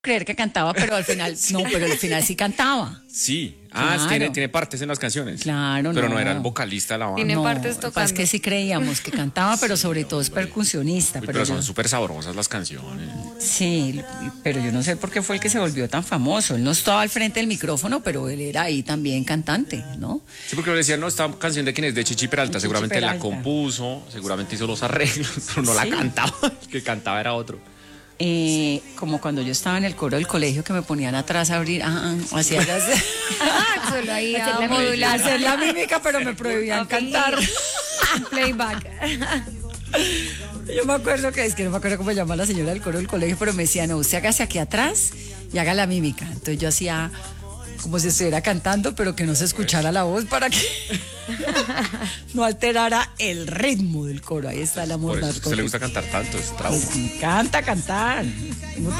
creer que cantaba, pero al final, Sí. no, pero al final sí cantaba. Sí. Claro. Tiene partes en las canciones. Claro, Pero no no. era el vocalista de la banda. Tiene No, partes lo que pasa es tocando. que sí creíamos que cantaba, pero sobre todo es percusionista. Uy, Pero pero yo- son súper sabrosas las canciones. sí, pero yo no sé por qué fue el que se volvió tan famoso. Él no estaba al frente del micrófono, pero él era ahí también cantante, ¿no? Sí, porque le decían, no, esta canción de quién es, de Chichi Peralta, Chichi seguramente la Peralta. compuso, seguramente hizo los arreglos, pero no la Sí. cantaba. El que cantaba era otro. Como cuando yo estaba en el coro del colegio que me ponían atrás a abrir, hacía las... Solo ahí a hacer, modular. hacer la mímica, pero me prohibían cantar. Playback. Yo me acuerdo que, es que no me acuerdo cómo se llama la señora del coro del colegio, pero me decía, no, usted hágase aquí atrás y haga la mímica. Entonces yo hacía como si estuviera cantando, pero que no se escuchara la voz para que no alterara el ritmo del coro. Ahí está el amor Por eso es que a usted le gusta cantar tanto, es trauma. Me encanta cantar. Tengo